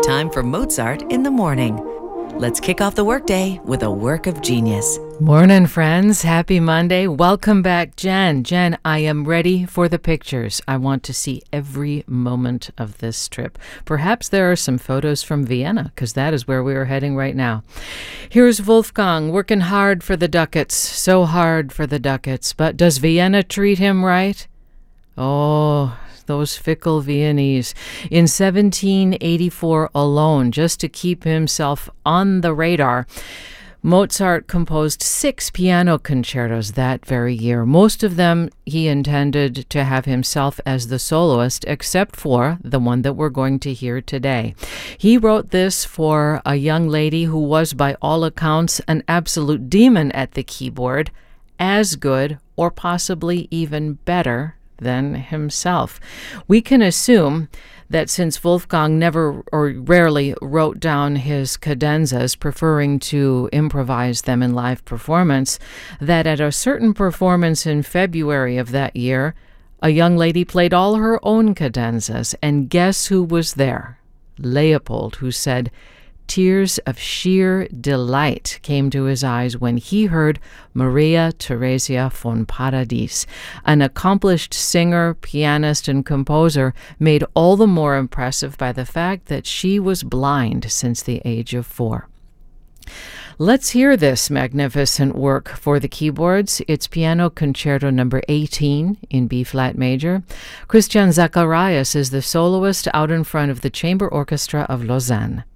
time for Mozart in the morning. Let's kick off the workday with a work of genius. Morning, friends. Happy Monday. Welcome back, Jen. Jen, I am ready for the pictures. I want to see every moment of this trip. Perhaps there are some photos from Vienna, because that is where we are heading right now. Here's Wolfgang working hard for the ducats, so hard for the ducats. But does Vienna treat him right? Oh, those fickle Viennese. In 1784 alone, just to keep himself on the radar, Mozart composed 6 piano concertos that very year. Most of them he intended to have himself as the soloist, except for the one that we're going to hear today. He wrote this for a young lady who was, by all accounts, an absolute demon at the keyboard, as good or possibly even better than himself. We can assume that since Wolfgang never or rarely wrote down his cadenzas, preferring to improvise them in live performance, that at a certain performance in February of that year, a young lady played all her own cadenzas, and guess who was there? Leopold, who said, tears of sheer delight came to his eyes when he heard Maria Theresia von Paradis. An accomplished singer, pianist, and composer, made all the more impressive by the fact that she was blind since the age of 4. Let's hear this magnificent work for the keyboards. It's Piano Concerto number 18 in B-flat major. Christian Zacharias is the soloist out in front of the Chamber Orchestra of Lausanne.